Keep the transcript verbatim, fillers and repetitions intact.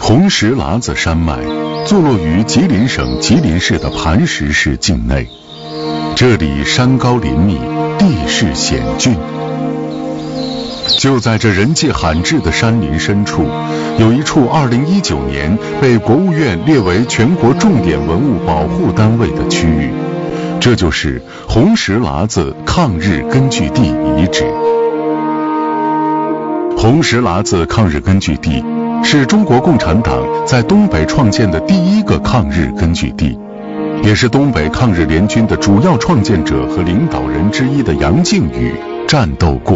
红石喇子山脉坐落于吉林省吉林市的磐石市境内，这里山高林密，地势险峻。就在这人迹罕至的山林深处，有一处二零一九年被国务院列为全国重点文物保护单位的区域，这就是红石喇子抗日根据地遗址。红石喇子抗日根据地是中国共产党在东北创建的第一个抗日根据地，也是东北抗日联军的主要创建者和领导人之一的杨靖宇战斗过